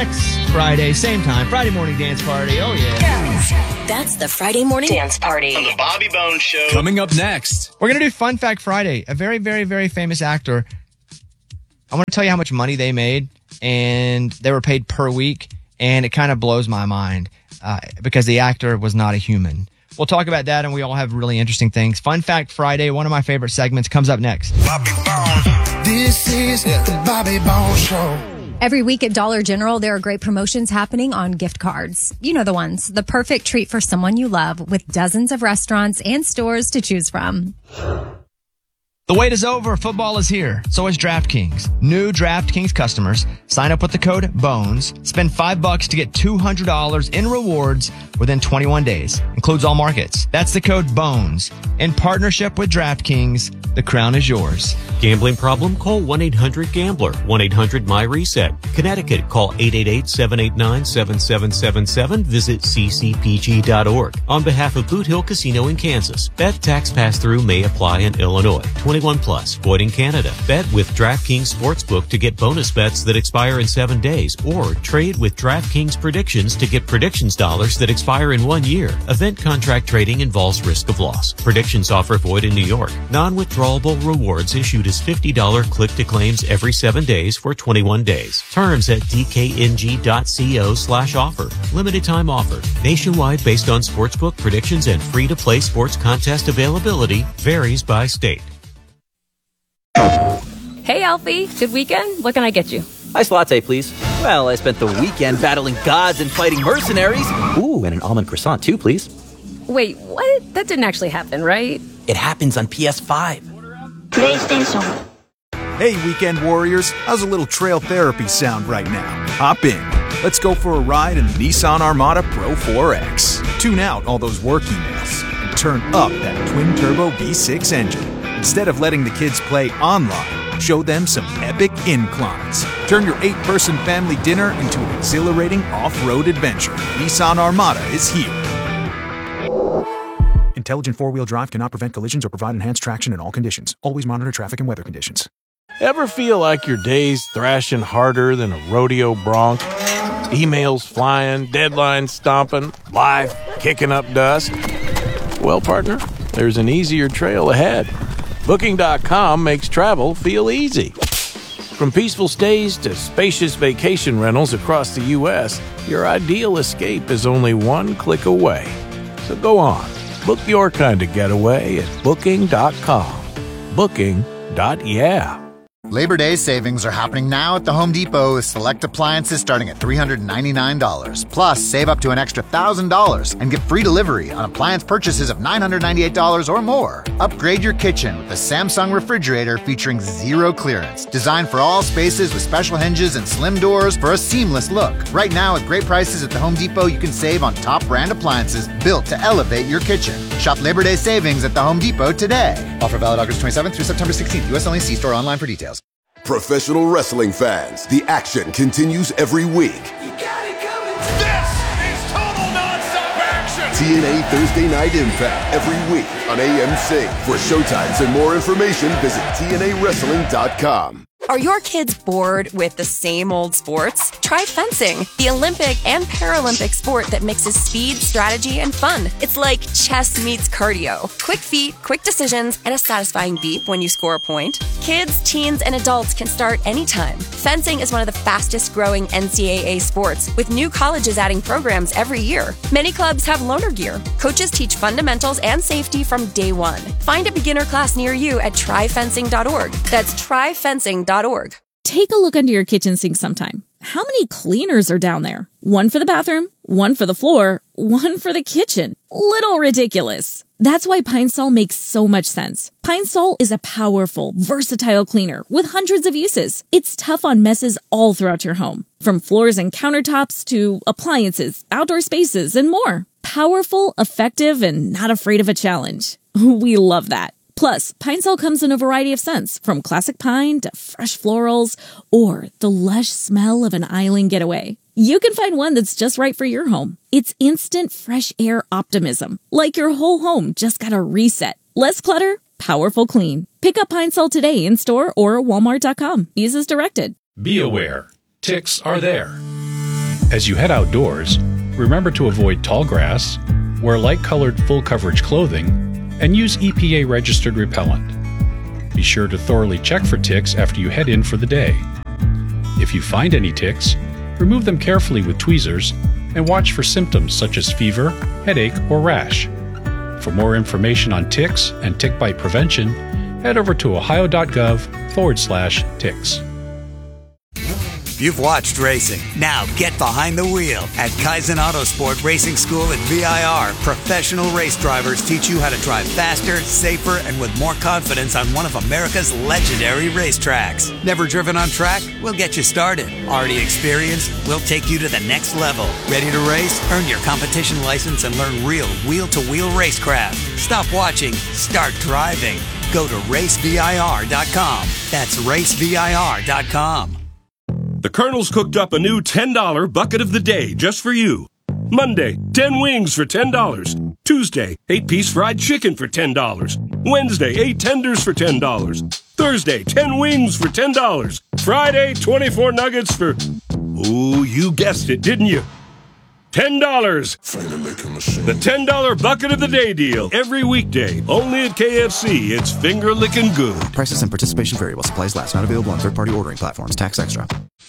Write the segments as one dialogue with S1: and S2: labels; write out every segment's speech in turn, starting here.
S1: next Friday, same time. Friday morning dance party. Oh, yeah.
S2: That's the Friday morning dance party.
S3: On the Bobby Bones Show.
S4: Coming up next.
S1: We're going to do Fun Fact Friday. A very, very, very famous actor. I want to tell you how much money they made, and they were paid per week, and it kind of blows my mind because the actor was not a human. We'll talk about that, and we all have really interesting things. Fun Fact Friday, one of my favorite segments, comes up next.
S5: Bobby Bones. This is the Bobby Bones Show.
S6: Every week at Dollar General, there are great promotions happening on gift cards. You know the ones. The perfect treat for someone you love with dozens of restaurants and stores to choose from.
S1: The wait is over. Football is here. So is DraftKings. New DraftKings customers sign up with the code BONES. Spend $5 to get $200 in rewards within 21 days. Includes all markets. That's the code BONES. In partnership with DraftKings, the crown is yours.
S7: Gambling problem? Call 1-800-GAMBLER. 1-800-MY-RESET. Connecticut, call 888-789-7777. Visit ccpg.org. On behalf of Boot Hill Casino in Kansas, bet tax pass-through may apply in Illinois. 21 plus, void in Canada. Bet with DraftKings Sportsbook to get bonus bets that expire in 7 days, or trade with DraftKings Predictions to get predictions dollars that expire in 1 year. Event contract trading involves risk of loss. Predictions offer void in New York. Non-withdrawable rewards issued as $50 click-to-claims every 7 days for 21 days. Terms at dkng.co/offer. Limited time offer. Nationwide based on sportsbook predictions and free-to-play sports contest availability. Varies by state.
S8: Hey, Alfie. Good weekend? What can I get you?
S9: Iced latte, please. Well, I spent the weekend battling gods and fighting mercenaries. Ooh, and an almond croissant, too, please.
S8: Wait, what? That didn't actually happen, right?
S9: It happens on PS5.
S10: PlayStation.
S11: Hey, weekend warriors. How's a little trail therapy sound right now? Hop in. Let's go for a ride in the Nissan Armada Pro 4X. Tune out all those work emails and turn up that twin-turbo V6 engine. Instead of letting the kids play online, show them some epic inclines. Turn your 8-person family dinner into an exhilarating off-road adventure. Nissan Armada is here. Intelligent four-wheel drive cannot prevent collisions or provide enhanced traction in all conditions. Always monitor traffic and weather conditions.
S12: Ever feel like your day's thrashing harder than a rodeo bronc? Emails flying, deadlines stomping, life kicking up dust? Well, partner, there's an easier trail ahead. Booking.com makes travel feel easy. From peaceful stays to spacious vacation rentals across the U.S., your ideal escape is only one click away. So go on, book your kind of getaway at Booking.com. Booking.yeah.
S13: Labor Day savings are happening now at the Home Depot with select appliances starting at $399. Plus, save up to an extra $1,000 and get free delivery on appliance purchases of $998 or more. Upgrade your kitchen with the Samsung refrigerator featuring zero clearance. Designed for all spaces with special hinges and slim doors for a seamless look. Right now, at great prices at the Home Depot, you can save on top brand appliances built to elevate your kitchen. Shop Labor Day savings at the Home Depot today. Offer valid August 27th through September 16th. U.S. only. See store online for details.
S14: Professional wrestling fans, the action continues every week.
S5: You got it coming. This is total nonstop action.
S14: TNA Thursday Night Impact every week on AMC. For showtimes and more information, visit TNAWrestling.com.
S15: Are your kids bored with the same old sports? Try fencing, the Olympic and Paralympic sport that mixes speed, strategy, and fun. It's like chess meets cardio. Quick feet, quick decisions, and a satisfying beep when you score a point. Kids, teens, and adults can start anytime. Fencing is one of the fastest growing NCAA sports, with new colleges adding programs every year. Many clubs have loaner gear. Coaches teach fundamentals and safety from day one. Find a beginner class near you at tryfencing.org. That's tryfencing.org.
S16: Take a look under your kitchen sink sometime. How many cleaners are down there? One for the bathroom, one for the floor, one for the kitchen. Little ridiculous. That's why Pine Sol makes so much sense. Pine Sol is a powerful, versatile cleaner with hundreds of uses. It's tough on messes all throughout your home, from floors and countertops to appliances, outdoor spaces, and more. Powerful, effective, and not afraid of a challenge. We love that. Plus, Pine Sol comes in a variety of scents, from classic pine to fresh florals, or the lush smell of an island getaway. You can find one that's just right for your home. It's instant fresh air optimism, like your whole home just got a reset. Less clutter, powerful clean. Pick up Pine Sol today in store or Walmart.com. Use as directed.
S4: Be aware, ticks are there.
S3: As you head outdoors, remember to avoid tall grass, wear light-colored full-coverage clothing, and use EPA-registered repellent. Be sure to thoroughly check for ticks after you head in for the day. If you find any ticks, remove them carefully with tweezers and watch for symptoms such as fever, headache, or rash. For more information on ticks and tick bite prevention, head over to ohio.gov/ticks.
S4: You've watched racing. Now get behind the wheel. At Kaizen Autosport Racing School at VIR, professional race drivers teach you how to drive faster, safer, and with more confidence on one of America's legendary racetracks. Never driven on track? We'll get you started. Already experienced? We'll take you to the next level. Ready to race? Earn your competition license and learn real wheel-to-wheel racecraft. Stop watching. Start driving. Go to racevir.com. That's racevir.com.
S10: The Colonel's cooked up a new $10 bucket of the day just for you. Monday, 10 wings for $10. Tuesday, 8-piece fried chicken for $10. Wednesday, 8 tenders for $10. Thursday, 10 wings for $10. Friday, 24 nuggets for... Ooh, you guessed it, didn't you? $10. The $10 bucket of the day deal. Every weekday. Only at KFC. It's finger-licking good.
S17: Prices and participation vary while supplies last. Not available on third-party ordering platforms. Tax extra.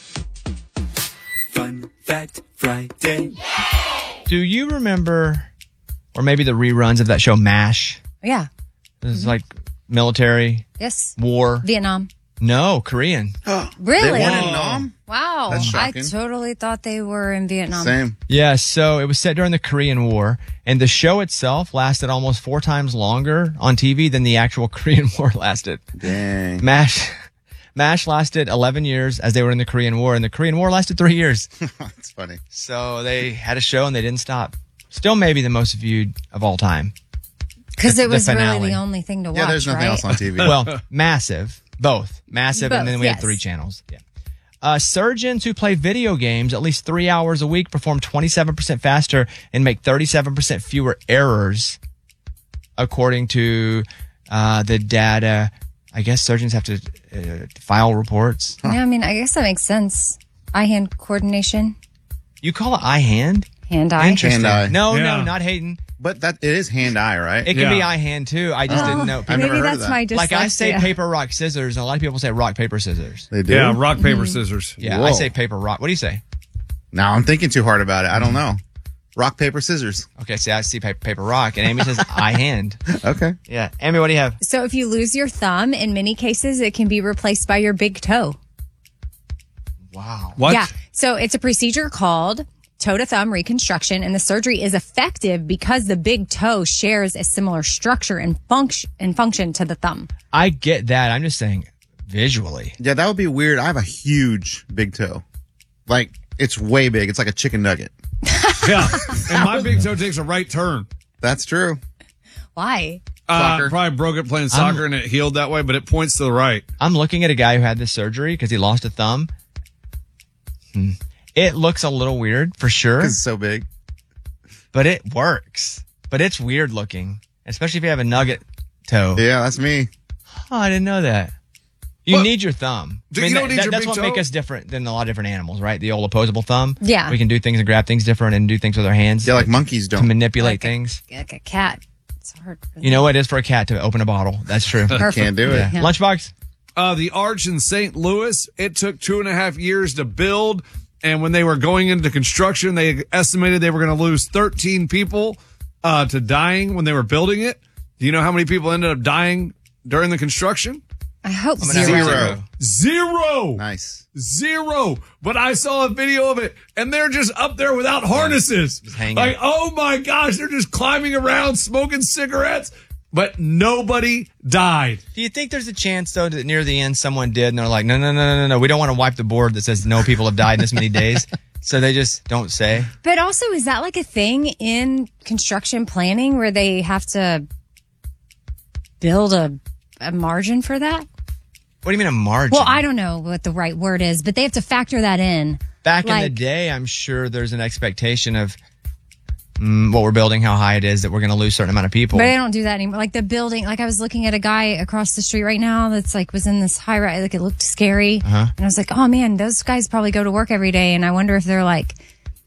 S1: Fun Fact Friday. Do you remember, or maybe the reruns of that show MASH?
S6: Yeah.
S1: This is like military.
S6: Yes.
S1: War.
S6: Vietnam.
S1: No, Korean.
S6: Really?
S1: They won in Nam?
S6: Wow.
S1: That's
S6: I
S1: shocking.
S6: totally thought they were in Vietnam.
S1: Yeah, so it was set during the Korean War, and the show itself lasted almost 4 times longer on TV than the actual Korean War lasted.
S18: Dang.
S1: MASH lasted 11 years as they were in the Korean War, and the Korean War lasted 3 years.
S18: That's funny.
S1: So they had a show and they didn't stop. Still maybe the most viewed of all time.
S6: Because it
S1: The
S6: was really
S1: finale.
S6: the only thing to watch,
S18: Yeah, there's nothing
S6: right?
S18: else on TV.
S1: Well, massive. Both. Massive, and
S6: Both,
S1: then we had
S6: yes.
S1: 3 channels. Yeah. Surgeons who play video games at least 3 hours a week perform 27% faster and make 37% fewer errors, according to the data. I guess surgeons have to file reports.
S6: Yeah, I mean, I guess that makes sense. Eye-hand coordination.
S1: You call it eye-hand?
S6: Hand-eye.
S1: Interesting.
S18: Hand-eye.
S1: No,
S18: Yeah.
S1: not Hayden.
S18: But that it is hand-eye, right?
S1: It can be eye-hand, too. I just didn't know.
S18: I've never
S6: maybe
S18: heard of
S6: that's
S18: that.
S6: my
S1: Like I say
S6: dyslexia.
S1: paper, rock, scissors, and a lot of people say rock, paper, scissors.
S18: They do?
S19: Yeah, rock, paper, scissors.
S1: Yeah,
S18: Whoa.
S1: I say paper, rock. What do you say?
S18: Now I'm thinking too hard about it. I don't know. Rock, paper, scissors.
S1: Okay, see, I see paper, rock, and Amy says eye-hand.
S18: Okay.
S1: Yeah. Amy, what do you have?
S6: So if you lose your thumb, in many cases, it can be replaced by your big toe.
S1: Wow.
S19: What?
S6: Yeah. So it's a procedure called toe to thumb reconstruction, and the surgery is effective because the big toe shares a similar structure and function to the thumb.
S1: I get that. I'm just saying visually.
S18: Yeah, that would be weird. I have a huge big toe. Like, it's way big. It's like a chicken nugget.
S19: Yeah. And my big toe takes a right turn.
S18: That's true.
S6: Why?
S19: Probably broke it playing soccer and it healed that way, but it points to the right.
S1: I'm looking at a guy who had this surgery because he lost a thumb. It looks a little weird for sure.
S18: 'Cause it's so big.
S1: But it works. But it's weird looking, especially if you have a nugget toe.
S18: Yeah, that's me.
S1: Oh, I didn't know that. You need your thumb.
S19: You don't need your
S1: that's
S19: big
S1: what
S19: toe?
S1: makes us different than a lot of different animals, right? The old opposable thumb.
S6: Yeah.
S1: We can do things and grab things different and do things with our hands.
S18: Yeah, like monkeys
S1: to
S18: don't.
S1: manipulate things.
S6: Like a cat. It's hard.
S1: You know what it is for a cat to open a bottle. That's true.
S6: Perfect.
S18: Can't do it.
S1: Yeah.
S6: Yeah.
S1: Lunchbox.
S19: The arch in St. Louis, it took 2.5 years to build. And when they were going into construction, they estimated they were going to lose 13 people to dying when they were building it. Do you know how many people ended up dying during the construction?
S6: I hope
S1: I'm gonna have
S6: zero.
S18: Nice.
S19: Zero. But I saw a video of it, and they're just up there without harnesses.
S1: Just hanging.
S19: Like, oh my gosh, they're just climbing around, smoking cigarettes, but nobody died.
S1: Do you think there's a chance, though, that near the end someone did, and they're like, no, we don't want to wipe the board that says no people have died in this many days, so they just don't say?
S6: But also, is that like a thing in construction planning where they have to build a margin for that?
S1: What do you mean a margin?
S6: Well, I don't know what the right word is, but they have to factor that in.
S1: Back in the
S6: like-
S1: day, I'm sure there's an expectation of what we're building, how high it is, that we're going to lose a certain amount of people.
S6: But they don't do that anymore. Like the building, like I was looking at a guy across the street right now that's like was in this high rise, like it looked scary.
S1: Uh-huh.
S6: And I was like, oh man, those guys probably go to work every day. And I wonder if they're like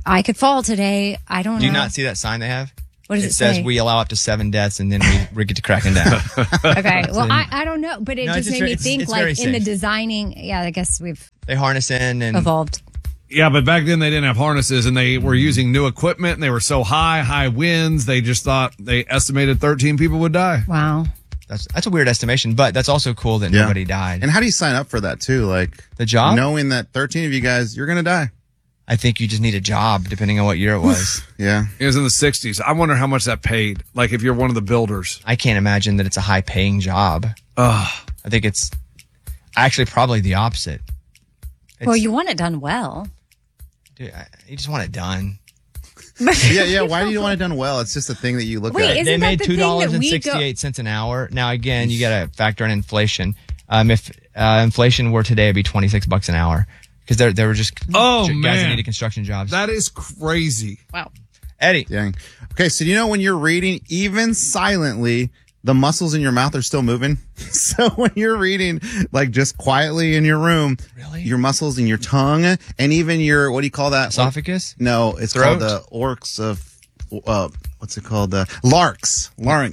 S6: I could fall today. I don't know.
S1: Do you not see that sign they have?
S6: What does it
S1: says
S6: say?
S1: we allow up to 7 deaths, and then we get to cracking down.
S6: Okay. Well, I don't know, but it
S1: No,
S6: just
S1: it's
S6: made me
S1: it's-
S6: think
S1: it's
S6: like
S1: very
S6: in the
S1: safe.
S6: designing. Yeah, I guess we've
S1: They harness in and
S6: evolved.
S19: Yeah, but back then they didn't have harnesses and they were using new equipment and they were so high winds. They just thought they estimated 13 people would die.
S6: Wow.
S1: That's a weird estimation, but that's also cool that nobody died.
S18: And how do you sign up for that too? Like
S1: the job?
S18: Knowing that 13 of you guys, you're going to die.
S1: I think you just need a job, depending on what year it was.
S18: Yeah.
S19: It was in the 60s. I wonder how much that paid. Like if you're one of the builders.
S1: I can't imagine that it's a high paying job. I think it's actually probably the opposite.
S6: Well, you want it done well.
S1: Dude, you just want it done.
S18: yeah. Why do you want it done well? It's just a thing that you look at.
S1: They made $2.68 an hour. Now again, you got to factor in inflation. If inflation were today, it'd be $26 an hour because they were just guys that needed construction jobs.
S19: That is crazy.
S6: Wow.
S1: Eddie.
S18: Dang. Okay, so do you know when you're reading, even silently, the muscles in your mouth are still moving? So when you're reading, like just quietly in your room, your muscles in your tongue and even your, what do you call that?
S1: Esophagus?
S18: No, it's
S1: Throat?
S18: called the orcs of, what's it called? Larynx.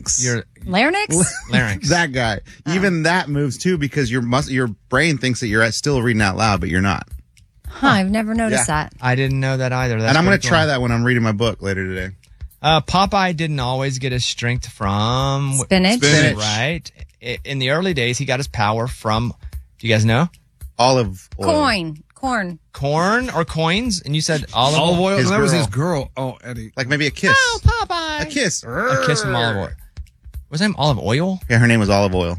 S6: Larynx?
S1: Larynx.
S18: That guy. Even that moves too because your brain thinks that you're still reading out loud, but you're not.
S6: Huh, I've never noticed that.
S1: I didn't know that either. That's
S18: and I'm going to
S1: pretty
S18: try
S1: cool.
S18: that when I'm reading my book later today.
S1: Popeye didn't always get his strength from
S6: Spinach.
S1: Right. In the early days, he got his power from, do you guys know?
S18: Olive oil.
S6: Corn.
S1: Corn or coins? And you said olive
S19: oil?
S18: His
S19: That was
S18: girl.
S19: his girl. Oh, Eddie.
S18: Like maybe a kiss.
S1: Oh, Popeye.
S18: A kiss.
S1: A kiss from olive oil. Was her name olive oil?
S18: Yeah, her name was Olive Oil.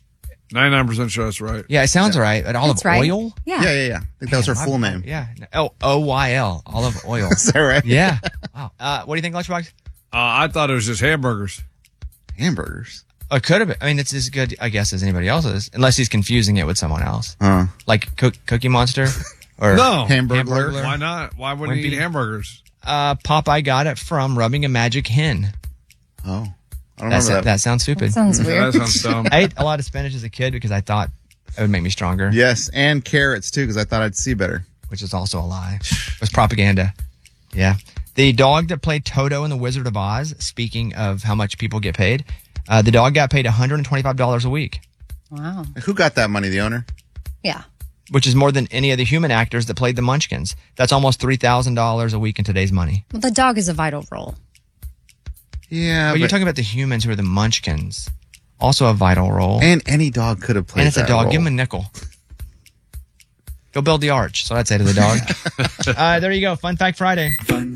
S19: 99% sure that's right.
S1: Yeah, it sounds right. But olive
S6: That's right.
S1: oil?
S6: Yeah.
S18: Yeah. I think that was her full name.
S1: Yeah. Oh, OYL. Olive oil.
S18: Is that right?
S1: Yeah. Wow. What do you think, Lunchbox?
S19: I thought it was just hamburgers.
S18: Hamburgers?
S1: Oh, it could have been. I mean, it's as good, I guess, as anybody else's, unless he's confusing it with someone else. Like Cookie Monster or
S19: No.
S1: Hamburglar.
S19: Why not? Why wouldn't he eat hamburgers?
S1: Popeye got it from rubbing a magic hen.
S18: Oh. I don't remember that.
S1: That sounds stupid.
S6: That sounds weird.
S19: That sounds dumb.
S1: I ate a lot of spinach as a kid because I thought it would make me stronger.
S18: Yes, and carrots too, because I thought I'd see better.
S1: Which is also a lie. It was propaganda. Yeah. The dog that played Toto in The Wizard of Oz, speaking of how much people get paid, the dog got paid $125 a week,
S6: Wow.
S18: Who got that money? The owner?
S6: Yeah.
S1: which is more than any of the human actors that played the Munchkins. That's almost $3,000 a week in today's money.
S6: Well, the dog is a vital role.
S18: Yeah,
S1: But you're talking about the humans who are the Munchkins. Also a vital role.
S18: And any dog could have played
S1: And it's
S18: that
S1: a dog.
S18: role.
S1: Give him a nickel. Go build the arch. So I'd say to the dog. There you go. Fun Fact Friday.